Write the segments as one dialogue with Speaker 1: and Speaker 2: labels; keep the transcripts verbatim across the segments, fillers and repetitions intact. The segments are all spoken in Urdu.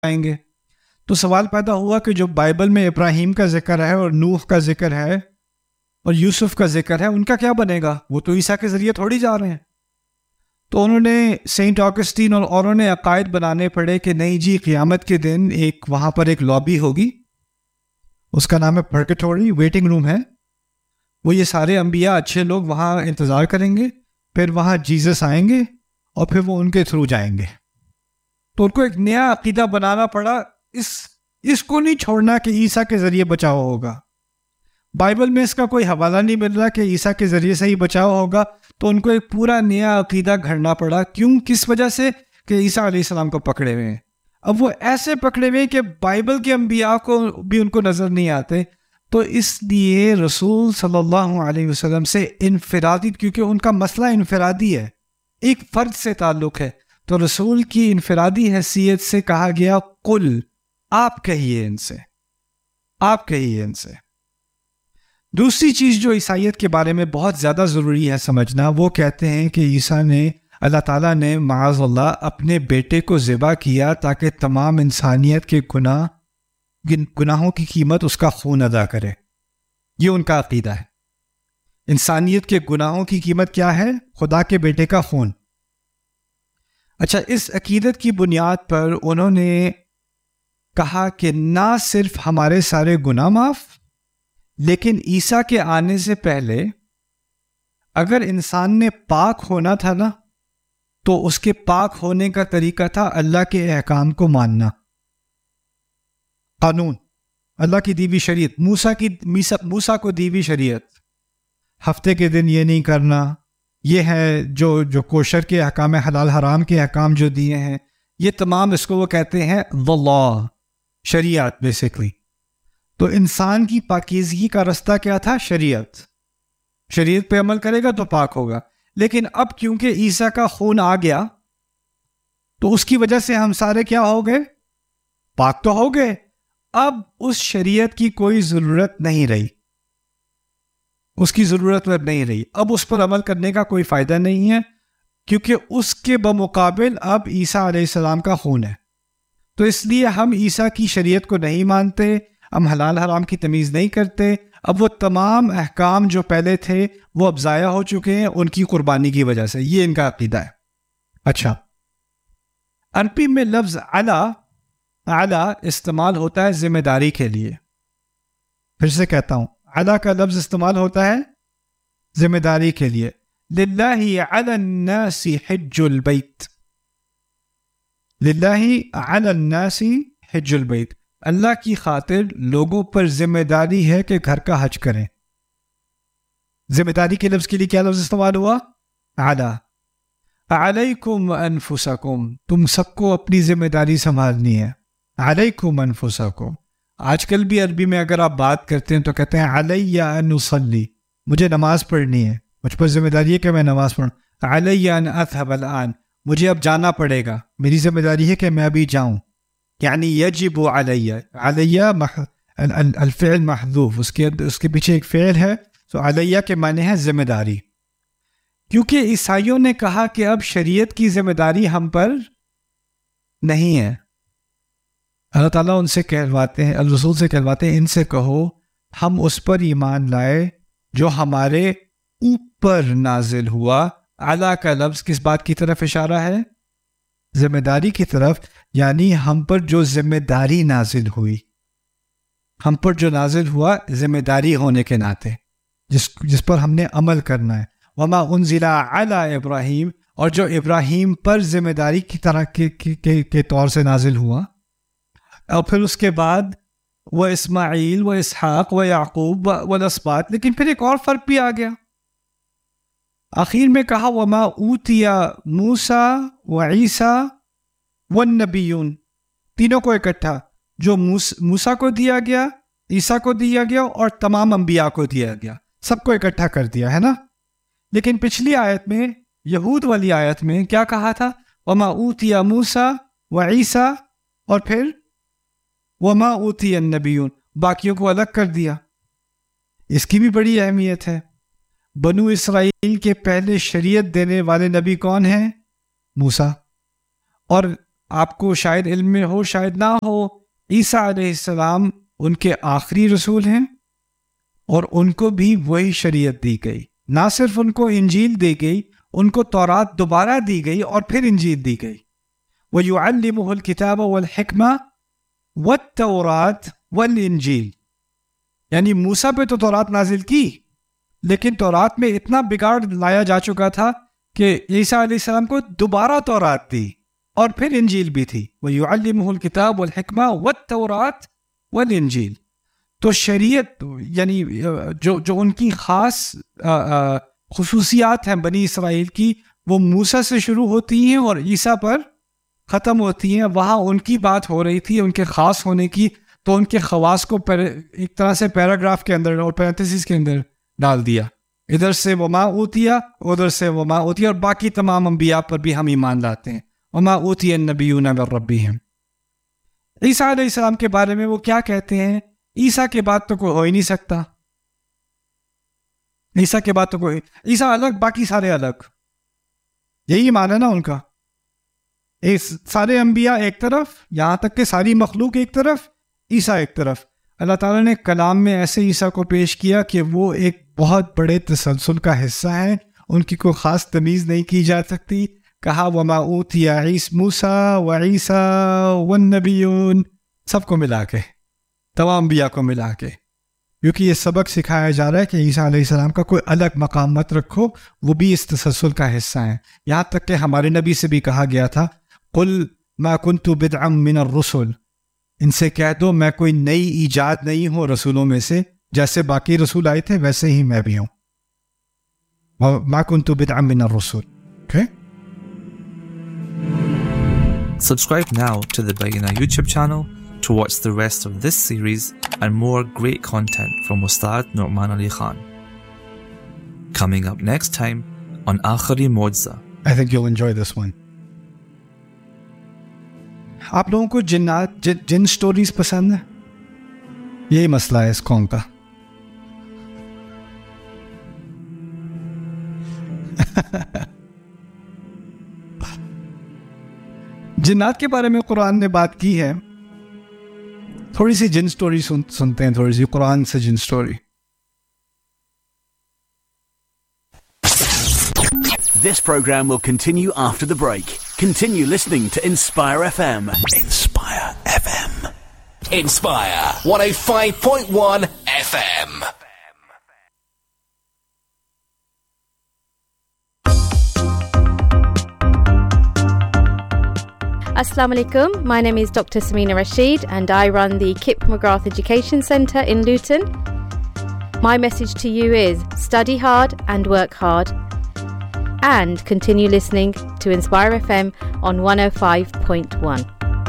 Speaker 1: جائیں گے. تو سوال پیدا ہوا کہ جو بائبل میں ابراہیم کا ذکر ہے اور نوح کا ذکر ہے اور یوسف کا ذکر ہے، ان کا کیا بنے گا؟ وہ تو عیسیٰ کے ذریعے تھوڑی جا رہے ہیں. تو انہوں نے سینٹ آگسٹین اور اوروں نے عقائد بنانے پڑے کہ نہیں جی، قیامت کے دن ایک وہاں پر ایک لابی ہوگی، اس کا نام ہے پرگیٹوری، ویٹنگ روم ہے. وہ یہ سارے انبیاء اچھے لوگ وہاں انتظار کریں گے، پھر وہاں جیزس آئیں گے اور پھر وہ ان کے تھرو جائیں گے. تو ان کو ایک نیا عقیدہ بنانا پڑا، اس اس کو نہیں چھوڑنا کہ عیسیٰ کے ذریعے بچاؤ ہوگا. بائبل میں اس کا کوئی حوالہ نہیں مل رہا کہ عیسیٰ کے ذریعے سے ہی بچاؤ ہوگا. تو ان کو ایک پورا نیا عقیدہ گھڑنا پڑا. کیوں؟ کس وجہ سے؟ کہ عیسیٰ علیہ السلام کو پکڑے ہوئے ہیں. اب وہ ایسے پکڑے ہوئے ہیں کہ بائبل کے انبیاء کو بھی ان کو نظر نہیں آتے. تو اس لیے رسول صلی اللہ علیہ وسلم سے انفرادی، کیونکہ ان کا مسئلہ انفرادی ہے، ایک فرد سے تعلق ہے، تو رسول کی انفرادی حیثیت سے کہا گیا قل، آپ کہیے ان سے، آپ کہیے ان سے. دوسری چیز جو عیسائیت کے بارے میں بہت زیادہ ضروری ہے سمجھنا، وہ کہتے ہیں کہ عیسیٰ نے، اللہ تعالیٰ نے معاذ اللہ اپنے بیٹے کو ذبح کیا تاکہ تمام انسانیت کے گناہ گناہوں کی قیمت اس کا خون ادا کرے. یہ ان کا عقیدہ ہے. انسانیت کے گناہوں کی قیمت کیا ہے؟ خدا کے بیٹے کا خون. اچھا، اس عقیدت کی بنیاد پر انہوں نے کہا کہ نہ صرف ہمارے سارے گناہ معاف، لیکن عیسیٰ کے آنے سے پہلے اگر انسان نے پاک ہونا تھا نا، تو اس کے پاک ہونے کا طریقہ تھا اللہ کے احکام کو ماننا. قانون، اللہ کی دیوی شریعت، موسیٰ کی موسیٰ کو دیوی شریعت، ہفتے کے دن یہ نہیں کرنا، یہ ہے جو جو کوشر کے احکام، حلال حرام کے احکام جو دیے ہیں، یہ تمام اس کو وہ کہتے ہیں the law، شریعت بیسیکلی. تو انسان کی پاکیزگی کا رستہ کیا تھا؟ شریعت. شریعت پہ عمل کرے گا تو پاک ہوگا. لیکن اب کیونکہ عیسیٰ کا خون آ گیا، تو اس کی وجہ سے ہم سارے کیا ہو گئے؟ پاک تو ہو گئے. اب اس شریعت کی کوئی ضرورت نہیں رہی، اس کی ضرورت نہیں رہی. اب اس پر عمل کرنے کا کوئی فائدہ نہیں ہے، کیونکہ اس کے بمقابل اب عیسیٰ علیہ السلام کا خون ہے. تو اس لیے ہم عیسیٰ کی شریعت کو نہیں مانتے، ہم حلال حرام کی تمیز نہیں کرتے. اب وہ تمام احکام جو پہلے تھے وہ اب ضائع ہو چکے ہیں ان کی قربانی کی وجہ سے. یہ ان کا عقیدہ ہے. اچھا، عربی میں لفظ علا علا استعمال ہوتا ہے ذمہ داری کے لیے. پھر سے کہتا ہوں، علا کا لفظ استعمال ہوتا ہے ذمہ داری کے لیے. للہ علی الناس حج البیت، للہ علی الناس حج البیت، اللہ کی خاطر لوگوں پر ذمہ داری ہے کہ گھر کا حج کریں. ذمہ داری کے لفظ کے لیے کیا لفظ استعمال ہوا؟ علی. علیکم انفسکم، تم سب کو اپنی ذمہ داری سنبھالنی ہے. علیکم انفسکم. آج کل بھی عربی میں اگر آپ بات کرتے ہیں تو کہتے ہیں علی ان اصلی، مجھے نماز پڑھنی ہے، مجھ پر ذمہ داری ہے کہ میں نماز پڑھوں. علی ان اذهب الان، مجھے اب جانا پڑے گا، میری ذمہ داری ہے کہ میں ابھی جاؤں. یعنی یجب علی، علی الفعل محذوف، اس کے اس کے پیچھے ایک فعل ہے، تو علیہ کے معنی ہے ذمہ داری. کیونکہ عیسائیوں نے کہا کہ اب شریعت کی ذمہ داری ہم پر نہیں ہے. اللہ تعالیٰ ان سے کہلواتے ہیں، الرسول سے کہلواتے ہیں، ان سے کہو ہم اس پر ایمان لائے جو ہمارے اوپر نازل ہوا. اعلیٰ کا لفظ کس بات کی طرف اشارہ ہے؟ ذمہ داری کی طرف. یعنی ہم پر جو ذمہ داری نازل ہوئی، ہم پر جو نازل ہوا ذمہ داری ہونے کے ناطے، جس جس پر ہم نے عمل کرنا ہے. وما انزل علی ابراہیم، اور جو ابراہیم پر ذمہ داری کی طرح کے, کے, کے, کے طور سے نازل ہوا. اور پھر اس کے بعد وہ اسماعیل و اسحاق و یعقوب و الاسباط. لیکن پھر ایک اور فرق بھی آ گیا. آخر میں کہا وما اوتی موسیٰ و عیسیٰ والنبیون، تینوں کو اکٹھا، جو موسیٰ کو دیا گیا، عیسیٰ کو دیا گیا اور تمام انبیاء کو دیا گیا، سب کو اکٹھا کر دیا ہے نا. لیکن پچھلی آیت میں، یہود والی آیت میں کیا کہا تھا؟ وما اوتی موسیٰ و عیسیٰ، اور پھر وما اوتی النبیون، باقیوں کو الگ کر دیا. اس کی بھی بڑی اہمیت ہے. بنو اسرائیل کے پہلے شریعت دینے والے نبی کون ہیں؟ موسیٰ. اور آپ کو شاید علم میں ہو شاید نہ ہو، عیسیٰ علیہ السلام ان کے آخری رسول ہیں، اور ان کو بھی وہی شریعت دی گئی. نہ صرف ان کو انجیل دی گئی، ان کو تورات دوبارہ دی گئی اور پھر انجیل دی گئی. وَيُعَلِّمُهُ الْكِتَابَ وَالْحِكْمَةَ وَالتَّوْرَاةَ وَالْإِنجِيلَ، یعنی موسیٰ پہ تو تورات نازل کی، لیکن تورات میں اتنا بگاڑ لایا جا چکا تھا کہ عیسیٰ علیہ السلام کو دوبارہ تورات دی اور پھر انجیل بھی تھی. وَيُعَلِّمُهُ الْكِتَابَ وَالْحِكْمَةَ وَالتَّوْرَاةَ وَالْإِنجِيلَ. تو شریعت یعنی جو جو ان کی خاص آ, آ, خصوصیات ہیں بنی اسرائیل کی، وہ موسیٰ سے شروع ہوتی ہیں اور عیسیٰ پر ختم ہوتی ہیں. وہاں ان کی بات ہو رہی تھی ان کے خاص ہونے کی، تو ان کے خواص کو ایک طرح سے پیراگراف کے اندر اور پیرنتھیسس کے اندر ڈال دیا. ادھر سے وما اوتیا، ادھر سے وما اوتیا، اور باقی تمام انبیاء پر بھی ہم ایمان لاتے ہیں. وما اوتی النبیون من ربہم. عیسیٰ علیہ السلام کے بارے میں وہ کیا کہتے ہیں؟ عیسیٰ کے بعد تو کوئی ہو ہی نہیں سکتا. عیسیٰ کے بعد تو کوئی، عیسیٰ الگ باقی سارے الگ، یہی ایمان ہے نا ان کا. سارے انبیاء ایک طرف، یہاں تک کہ ساری مخلوق ایک طرف، عیسیٰ ایک طرف. اللہ تعالیٰ نے کلام میں ایسے عیسیٰ کو پیش کیا کہ وہ ایک بہت بڑے تسلسل کا حصہ ہیں، ان کی کوئی خاص تمیز نہیں کی جا سکتی. کہا وما اوتی عیسی موسیٰ و عیسیٰ والنبیون، سب کو ملا کے، تمام انبیاء کو ملا کے، کیونکہ یہ سبق سکھایا جا رہا ہے کہ عیسیٰ علیہ السلام کا کوئی الگ مقام مت رکھو، وہ بھی اس تسلسل کا حصہ ہیں. یہاں تک کہ ہمارے نبی سے بھی کہا گیا تھا قل ما کنت بدعا من الرسل، ان سے کہہ دو میں کوئی نئی ایجاد نہیں ہوں رسولوں میں سے، جیسے باقی رسول آئے تھے ویسے ہی میں بھی ہوں. ما کنت بدعا من الرسل. Okay?
Speaker 2: Subscribe now to the Bayina YouTube channel to watch the rest of this series and more great content from Ustad Nu'man Ali Khan. Coming up next time on Akhari Mo'jiza.
Speaker 1: I think you'll enjoy this one. آپ لوگوں کو جنات جن, جن سٹوریز پسند ہیں؟ یہی مسئلہ ہے اس قوم کا. جنات کے بارے میں قرآن نے بات کی ہے، تھوڑی سی جن سٹوری سن, سنتے ہیں تھوڑی سی قرآن سے جن story.
Speaker 3: This program will continue after the break. Continue listening to Inspire F M. Inspire F M.
Speaker 4: Inspire one oh five point one F M.
Speaker 5: Assalamu alaikum. My name is Doctor Samina Rashid and I run the Kip McGrath Education Centre in Luton. My message to you is study hard and work hard, and continue listening to Inspire F M on one oh five point one.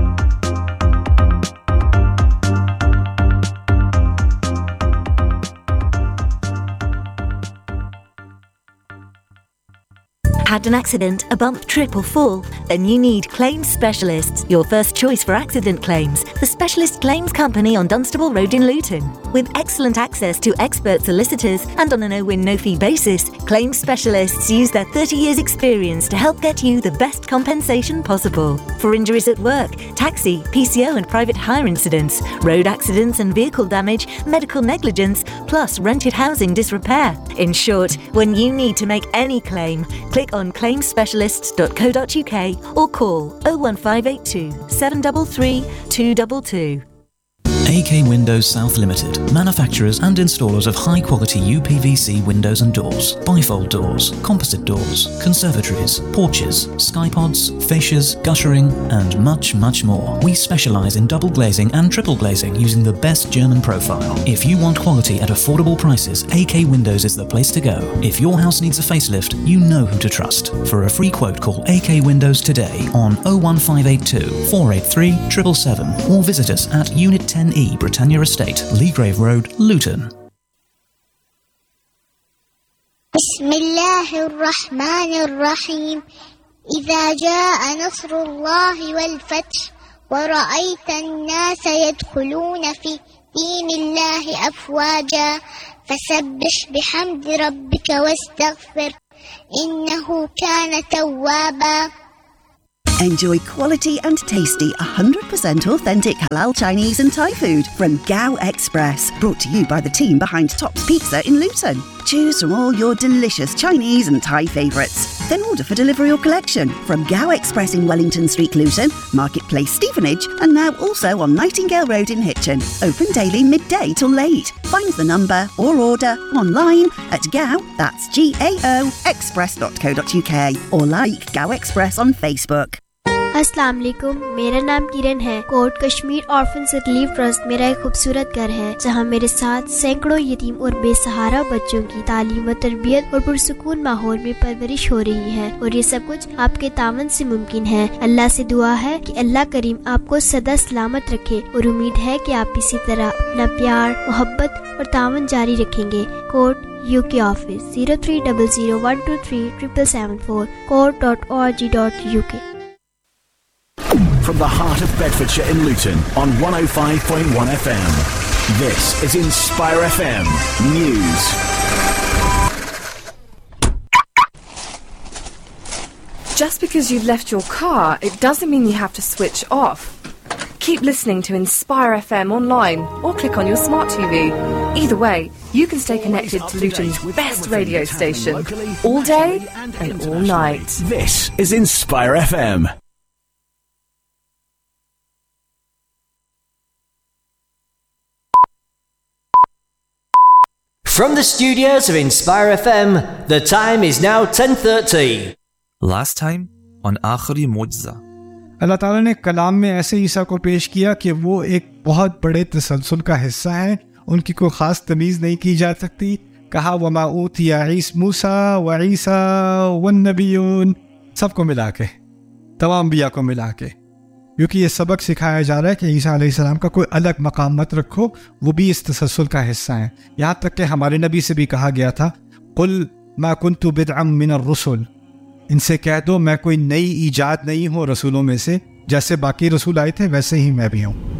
Speaker 6: Had an accident, a bump, trip or fall? Then you need Claims Specialists, your first choice for accident claims. The Specialist Claims Company on Dunstable Road in Luton. With excellent access to expert solicitors and on a no-win, no-fee basis, Claims Specialists use their thirty years experience to help get you the best compensation possible. For injuries at work, taxi, P C O and private hire incidents, road accidents and vehicle damage, medical negligence, plus rented housing disrepair. In short, when you need to make any claim, click on claims specialists dot co dot uk or call oh one five eight two, seven three three, two two two.
Speaker 7: A K Windows South Limited, manufacturers and installers of high-quality U P V C windows and doors, bifold doors, composite doors, conservatories, porches, skypods, fascias, guttering, and much, much more. We specialize in double glazing and triple glazing using the best German profile. If you want quality at affordable prices, A K Windows is the place to go. If your house needs a facelift, you know who to trust. For a free quote, call A K Windows today on oh one five eight two, four eight three, seven seven seven or visit us at Unit ten E, Britannia Estate, Leagrave Road, Luton.
Speaker 8: بسم الله الرحمن الرحيم. إذا جاء نصر الله والفتح ورأيت الناس يدخلون في دين الله أفواجا فسبح بحمد ربك واستغفر إنه كان توابا.
Speaker 9: Enjoy quality and tasty one hundred percent authentic halal Chinese and Thai food from Gao Express. Brought to you by the team behind Tops Pizza in Luton. Choose from all your delicious Chinese and Thai favourites. Then order for delivery or collection from Gao Express in Wellington Street, Luton, Marketplace, Stevenage, and now also on Nightingale Road in Hitchin. Open daily midday till late. Find the number or order online at Gao, that's G A O, express dot co dot uk or like Gao Express on Facebook.
Speaker 10: अस्सलाम वालेकुम, मेरा नाम किरण है। Coat Kashmir orphans relief trust मेरा एक खूबसूरत घर है जहां मेरे साथ सैकड़ों यतीम और बेसहारा बच्चों की तालीम व तरबियत और पुरसुकून माहौल में परवरिश हो रही है और ये सब कुछ आपके तावन से मुमकिन है। अल्लाह से दुआ है कि अल्लाह करीम आपको सदा सलामत रखे और उम्मीद है कि आप इसी तरह अपना प्यार, मोहब्बत और तावन जारी रखेंगे। Coat UK office zero three double zero one two three triple seven four coat dot O R G dot U के।
Speaker 3: From the heart of Bedfordshire in Luton on one oh five point one F M. This is Inspire F M News.
Speaker 11: Just because you've left your car, it doesn't mean you have to switch off. Keep listening to Inspire F M online or click on your smart T V. Either way, you can stay connected to Luton's best radio station all day and all night.
Speaker 3: This is Inspire F M.
Speaker 12: From the studios of Inspire F M, the time is now ten thirty.
Speaker 2: Last time on Aakhri Mujza.
Speaker 1: अल्लाह ताला ने कलाम में ऐसे ईसा को पेश किया कि वो एक बहुत बड़े तसलसल का हिस्सा है, उनकी कोई ख़ास तमीज़ नहीं की जा सकती। कहा वमा ऊतिया ईसा मूसा व ईसा वन नबियून, सबको मिला के, तमाम अंबिया को मिला के, क्योंकि ये सबक सिखाया जा रहा है कि ईसा अलैहिस्सलाम का कोई अलग मकाम मत रखो, वो भी इस तसलसल का हिस्सा है। यहाँ तक कि हमारे नबी से भी कहा गया था, कुल मा कुन्तु बिदअम मिनर रुसुल, इनसे कह दो मैं कोई नई ईजाद नहीं हूँ रसूलों में से, जैसे बाकी रसूल आए थे वैसे ही मैं भी हूँ।